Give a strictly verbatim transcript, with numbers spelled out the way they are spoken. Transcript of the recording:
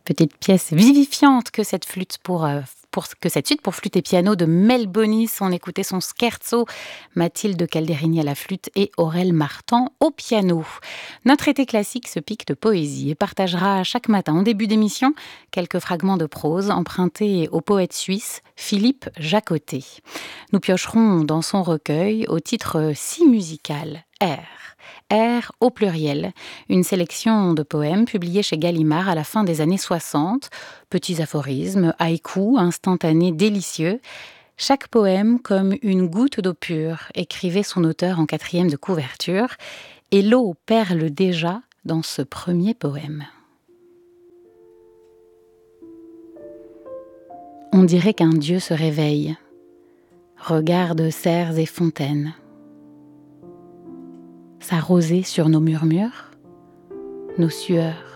Petite pièce vivifiante que cette flûte pour, euh, pour que cette suite pour flûte et piano de Mel Bonis. On écoutait son scherzo, Mathilde Calderini à la flûte et Aurel Martan au piano. Notre été classique se pique de poésie et partagera chaque matin en début d'émission quelques fragments de prose empruntés au poète suisse Philippe Jacotet. Nous piocherons dans son recueil au titre si musical, R. R au pluriel, une sélection de poèmes publiés chez Gallimard à la fin des années soixante, petits aphorismes, haïkus, instantanés, délicieux. Chaque poème comme une goutte d'eau pure, écrivait son auteur en quatrième de couverture, et l'eau perle déjà dans ce premier poème. On dirait qu'un dieu se réveille, regarde cerfs et fontaines. Sa rosée sur nos murmures, nos sueurs,